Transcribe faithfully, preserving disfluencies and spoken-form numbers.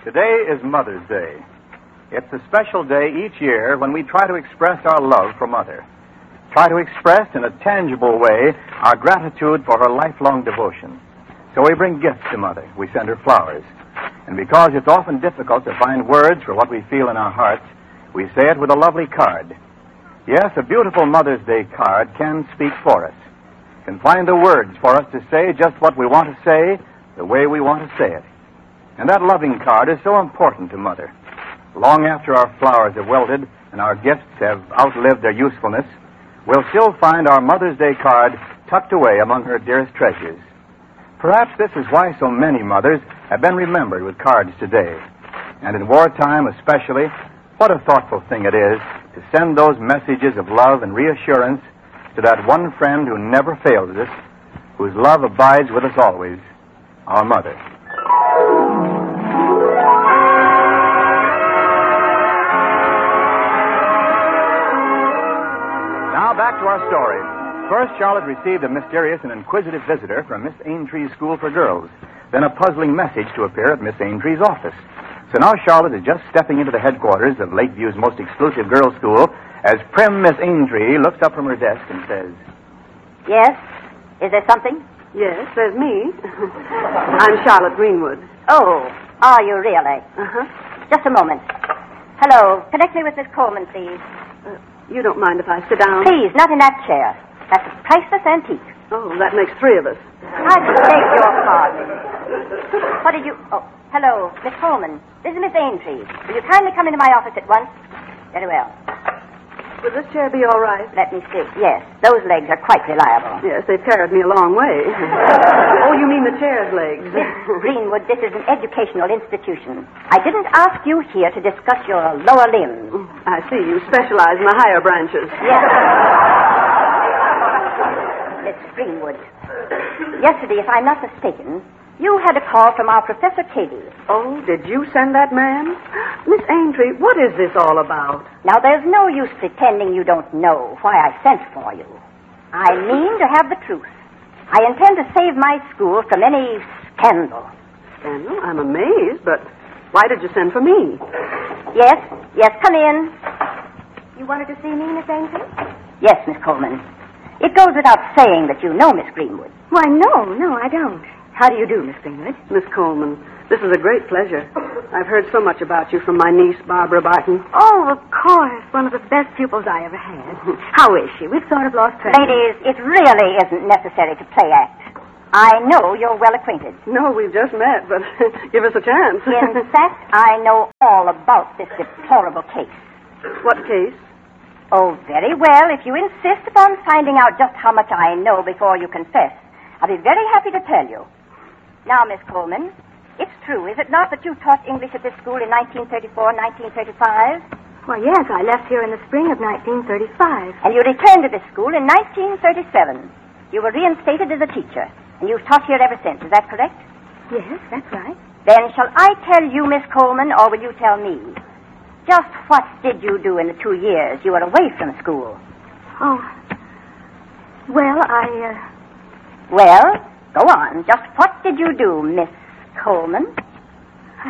Today is Mother's Day. It's a special day each year when we try to express our love for Mother. Try to express in a tangible way our gratitude for her lifelong devotion. So we bring gifts to Mother. We send her flowers. And because it's often difficult to find words for what we feel in our hearts, we say it with a lovely card. Yes, a beautiful Mother's Day card can speak for us. Can find the words for us to say just what we want to say, the way we want to say it. And that loving card is so important to Mother. Long after our flowers have wilted and our gifts have outlived their usefulness, we'll still find our Mother's Day card tucked away among her dearest treasures. Perhaps this is why so many mothers have been remembered with cards today. And in wartime especially, what a thoughtful thing it is to send those messages of love and reassurance to that one friend who never fails us, whose love abides with us always, our mother. Now back to our story. First, Charlotte received a mysterious and inquisitive visitor from Miss Aintry's School for Girls. Then a puzzling message to appear at Miss Aintry's office. So now Charlotte is just stepping into the headquarters of Lakeview's most exclusive girls' school as prim Miss Aintry looks up from her desk and says, "Yes? Is there something?" "Yes, there's me. I'm Charlotte Greenwood." "Oh, are you really?" Uh-huh. Just a moment. Hello. Connect me with Miss Coleman, please. Uh, you don't mind if I sit down? Please, not in that chair. That's a priceless antique. Oh, that makes three of us. I beg your pardon. What did you... Oh, hello, Miss Coleman. This is Miss Aintry. Will you kindly come into my office at once? Very well. Will this chair be all right? Let me see. Yes, those legs are quite reliable. Yes, they've carried me a long way. Oh, you mean the chair's legs? Miss Greenwood, this is an educational institution. I didn't ask you here to discuss your lower limbs. I see. You specialize in the higher branches. Yes. Miss Greenwood, yesterday, if I'm not mistaken, you had a call from our Professor Cady. Oh, did you send that man? Miss Aintry, what is this all about? Now, there's no use pretending you don't know why I sent for you. I mean to have the truth. I intend to save my school from any scandal. Scandal? I'm amazed, but why did you send for me? Yes, yes, come in. You wanted to see me, Miss Aintry? Yes, Miss Coleman. It goes without saying that you know Miss Greenwood. Why, no, no, I don't. How do you do, Miss Greenwood? Miss Coleman, this is a great pleasure. I've heard so much about you from my niece, Barbara Barton. Oh, of course. One of the best pupils I ever had. How is she? We've sort of lost track. Ladies, it really isn't necessary to play act. I know you're well acquainted. No, we've just met, but give us a chance. In fact, I know all about this deplorable case. What case? Oh, very well. If you insist upon finding out just how much I know before you confess, I'll be very happy to tell you. Now, Miss Coleman, it's true, is it not, that you taught English at this school in nineteen thirty-four, nineteen thirty-five? Why, yes, I left here in the spring of nineteen thirty-five. And you returned to this school in nineteen thirty-seven. You were reinstated as a teacher, and you've taught here ever since. Is that correct? Yes, that's right. Then shall I tell you, Miss Coleman, or will you tell me? Just what did you do in the two years you were away from school? Oh, well, I, uh... Well, go on. Just what did you do, Miss Coleman?